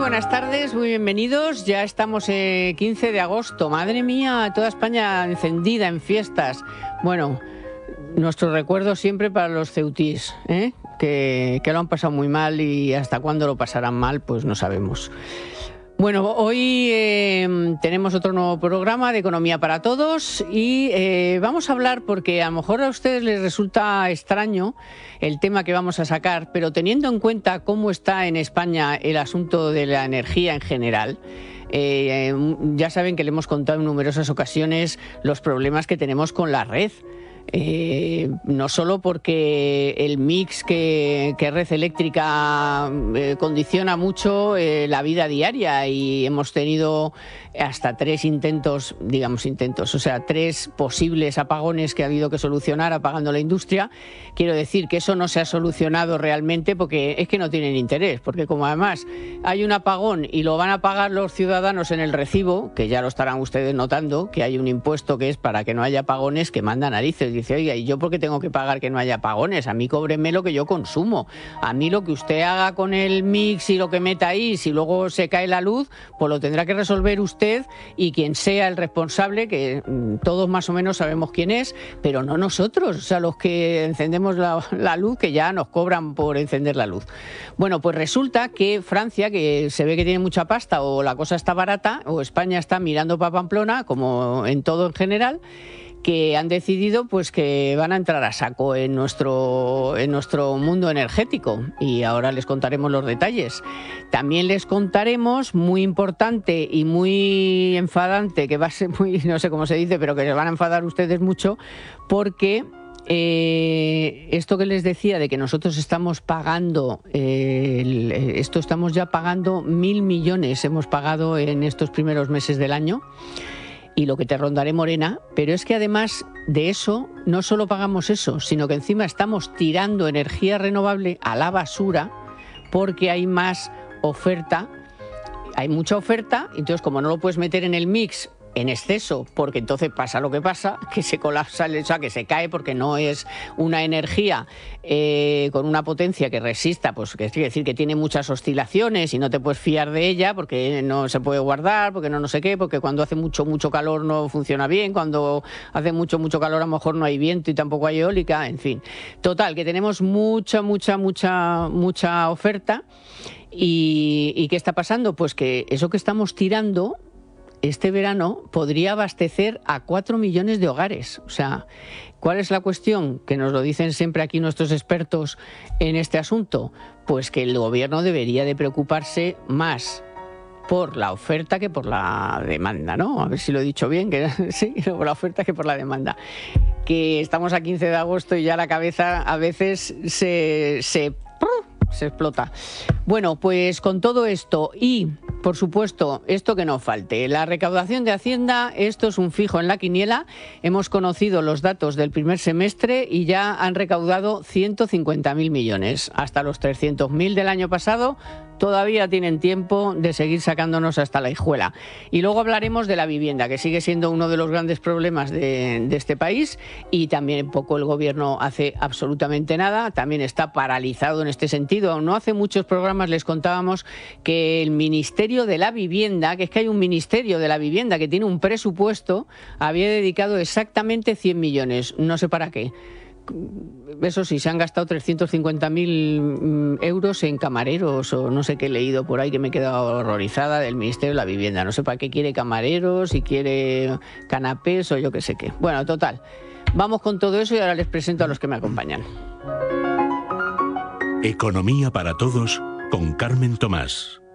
buenas tardes, muy bienvenidos. Ya estamos 15 de agosto. Madre mía, toda España encendida en fiestas. Bueno, nuestro recuerdo siempre para los ceutís, que lo han pasado muy mal, y hasta cuándo lo pasarán mal, pues no sabemos. Bueno, hoy tenemos otro nuevo programa de Economía para Todos y vamos a hablar, porque a lo mejor a ustedes les resulta extraño el tema que vamos a sacar, pero teniendo en cuenta cómo está en España el asunto de la energía en general, ya saben que le hemos contado en numerosas ocasiones los problemas que tenemos con la red. No solo porque el mix que Red Eléctrica condiciona mucho la vida diaria, y hemos tenido hasta 3 o sea, 3 posibles apagones que ha habido que solucionar apagando la industria. Quiero decir que eso no se ha solucionado realmente porque es que no tienen interés, porque como además hay un apagón y lo van a pagar los ciudadanos en el recibo, que ya lo estarán ustedes notando, que hay un impuesto que es para que no haya apagones, que manda narices. Dice, oiga, ¿y yo por qué tengo que pagar que no haya apagones? A mí cóbreme lo que yo consumo. A mí lo que usted haga con el mix y lo que meta ahí, si luego se cae la luz, pues lo tendrá que resolver usted y quien sea el responsable, que todos más o menos sabemos quién es, pero no nosotros, o sea, los que encendemos la luz, que ya nos cobran por encender la luz. Bueno, pues resulta que Francia, que se ve que tiene mucha pasta, o la cosa está barata, o España está mirando para Pamplona, como en todo en general, que han decidido pues que van a entrar a saco en nuestro mundo energético, y ahora les contaremos los detalles. También les contaremos, muy importante y muy enfadante, que va a ser muy, no sé cómo se dice, pero que les van a enfadar ustedes mucho, porque esto que les decía de que nosotros estamos pagando, estamos ya pagando 1.000 millones, hemos pagado en estos primeros meses del año, y lo que te rondaré, Morena, pero es que además de eso, no solo pagamos eso, sino que encima estamos tirando energía renovable a la basura porque hay más oferta, hay mucha oferta, entonces como no lo puedes meter en el mix en exceso, porque entonces pasa lo que pasa, que se colapsa, o sea, que se cae, porque no es una energía con una potencia que resista, pues que quiere decir que tiene muchas oscilaciones y no te puedes fiar de ella, porque no se puede guardar, porque no sé qué, porque cuando hace mucho calor no funciona bien, cuando hace mucho calor a lo mejor no hay viento y tampoco hay eólica, en fin. Total, que tenemos mucha oferta. ¿Y qué está pasando? Pues que eso que estamos tirando este verano podría abastecer a 4 millones de hogares. O sea, ¿cuál es la cuestión? Que nos lo dicen siempre aquí nuestros expertos en este asunto. Pues que el gobierno debería de preocuparse más por la oferta que por la demanda, ¿no? A ver si lo he dicho bien, que sí, por la oferta que por la demanda. Que estamos a 15 de agosto y ya la cabeza a veces se explota. Bueno, pues con todo esto y, por supuesto, esto que no falte, la recaudación de Hacienda, esto es un fijo en la quiniela. Hemos conocido los datos del primer semestre y ya han recaudado 150.000 millones. Hasta los 300.000 del año pasado todavía tienen tiempo de seguir sacándonos hasta la hijuela. Y luego hablaremos de la vivienda, que sigue siendo uno de los grandes problemas de este país, y también poco el gobierno hace absolutamente nada, también está paralizado en este sentido. No hace muchos programas les contábamos que el Ministerio de la Vivienda, que es que hay un Ministerio de la Vivienda que tiene un presupuesto, había dedicado exactamente 100 millones, no sé para qué. Eso sí, se han gastado 350.000 euros en camareros, o no sé qué he leído por ahí, que me he quedado horrorizada, del Ministerio de la Vivienda. No sé para qué quiere camareros, si quiere canapés o yo qué sé qué. Bueno, total, vamos con todo eso y ahora les presento a los que me acompañan. Economía para Todos con Carmen Tomás.